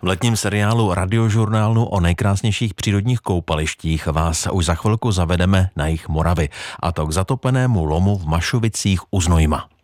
V letním seriálu Radiožurnálu o nejkrásnějších přírodních koupalištích vás už za chvilku zavedeme na jih Moravy, a to k zatopenému lomu v Mašovicích u Znojma.